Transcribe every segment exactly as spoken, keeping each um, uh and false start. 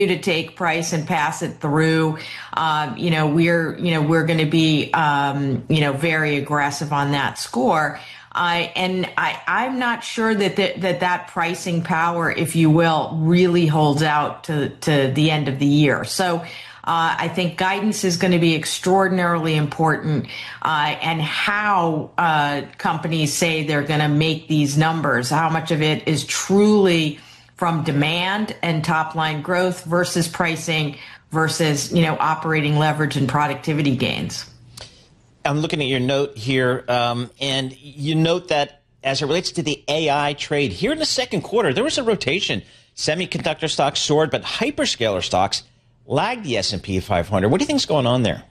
to take price and pass it through. Um, you know, we're, you know, we're going to be, um, you know, very aggressive on that score. Uh, and I, I'm not sure that, that that that pricing power, if you will, really holds out to, to the end of the year. So uh, I think guidance is going to be extraordinarily important, uh, and how uh, companies say they're going to make these numbers, how much of it is truly from demand and top line growth versus pricing versus, you know, operating leverage and productivity gains. I'm looking at your note here, um, and you note that as it relates to the A I trade, here in the second quarter, there was a rotation. Semiconductor stocks soared, but hyperscaler stocks lagged the S and P five hundred. What do you think is going on there?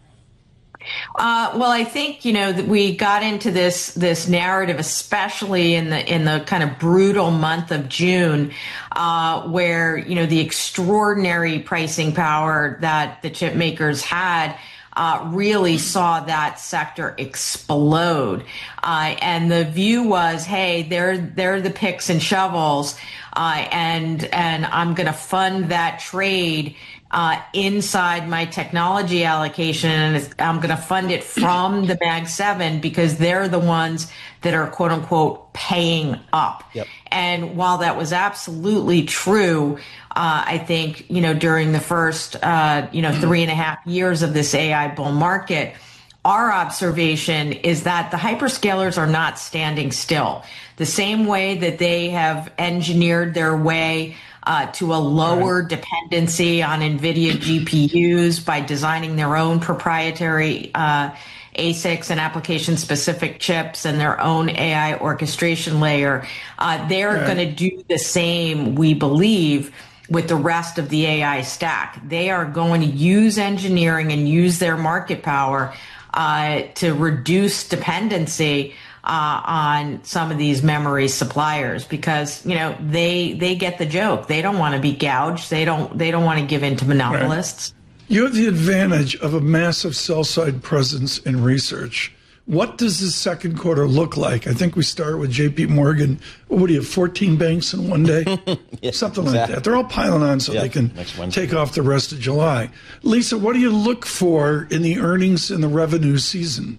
Uh, well, I think, you know, that we got into this this narrative, especially in the in the kind of brutal month of June, uh, where, you know, the extraordinary pricing power that the chip makers had uh, really saw that sector explode. Uh, and the view was, hey, they're they're the picks and shovels, uh, and and I'm going to fund that trade Uh, inside my technology allocation, and I'm going to fund it from the Mag seven because they're the ones that are, quote unquote, paying up. Yep. And while that was absolutely true, uh, I think, you know, during the first, uh, you know, three and a half years of this A I bull market, our observation is that the hyperscalers are not standing still. The same way that they have engineered their way Uh, to a lower right. dependency on NVIDIA G P Us by designing their own proprietary uh, A SICs and application-specific chips and their own A I orchestration layer. Uh, they're right. going to do the same, we believe, with the rest of the A I stack. They are going to use engineering and use their market power uh, to reduce dependency Uh, on some of these memory suppliers, because, you know, they they get the joke. They don't want to be gouged. They don't they don't want to give in to monopolists. Right. You have the advantage of a massive sell side presence in research. What does the second quarter look like? I think we start with J P Morgan. What do you have, fourteen banks in one day? yeah, Something exactly. like that. They're all piling on so yeah, they can take off the rest of July. Lisa, what do you look for in the earnings in the revenue season?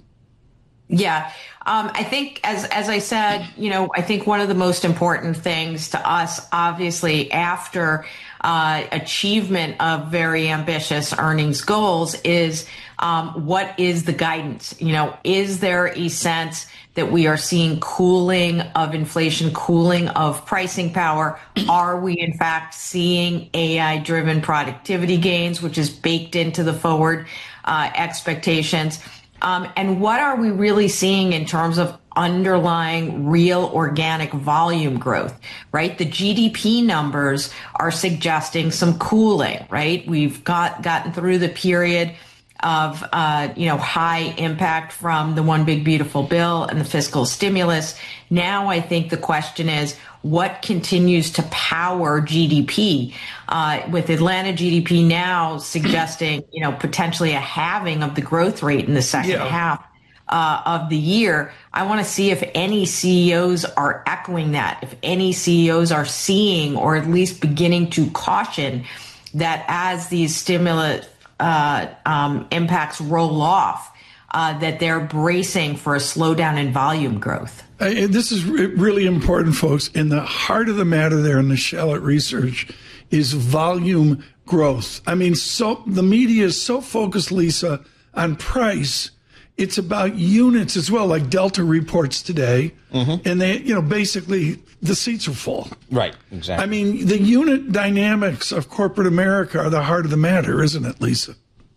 Yeah. Um, I think, as as I said, you know, I think one of the most important things to us, obviously, after uh, achievement of very ambitious earnings goals, is um, what is the guidance? You know, is there a sense that we are seeing cooling of inflation, cooling of pricing power? Are we, in fact, seeing A I-driven productivity gains, which is baked into the forward uh, expectations? Um, and what are we really seeing in terms of underlying real organic volume growth, right? The G D P numbers are suggesting some cooling, right? We've got gotten through the period of, uh, you know, high impact from the One Big Beautiful Bill and the fiscal stimulus. Now I think the question is, what continues to power G D P? Uh, with Atlanta G D P now suggesting, you know, potentially a halving of the growth rate in the second yeah. half uh, of the year. I want to see if any C E Os are echoing that, if any C E Os are seeing or at least beginning to caution that as these stimulus uh, um, impacts roll off, Uh, that they're bracing for a slowdown in volume growth. Uh, this is re- really important, folks. In the heart of the matter there in the Shallot research is volume growth. I mean, so the media is so focused, Lisa, on price. It's about units as well, like Delta reports today. Mm-hmm. And they, you know, basically the seats are full. Right, exactly. I mean, the unit dynamics of corporate America are the heart of the matter, isn't it, Lisa?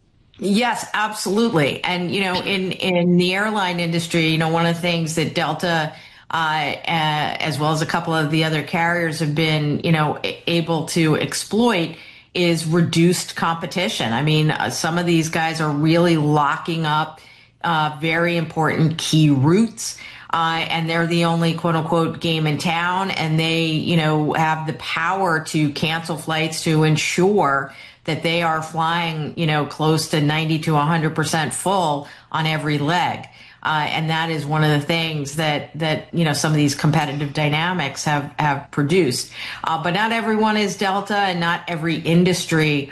Yes, absolutely. And, you know, in, in the airline industry, you know, one of the things that Delta, uh, uh, as well as a couple of the other carriers have been, you know, able to exploit is reduced competition. I mean, uh, some of these guys are really locking up uh, very important key routes. Uh, and they're the only quote unquote game in town. And they, you know, have the power to cancel flights to ensure that they are flying, you know, close to ninety to one hundred percent full on every leg. Uh, and that is one of the things that, that, you know, some of these competitive dynamics have, have produced. Uh, but not everyone is Delta, and not every industry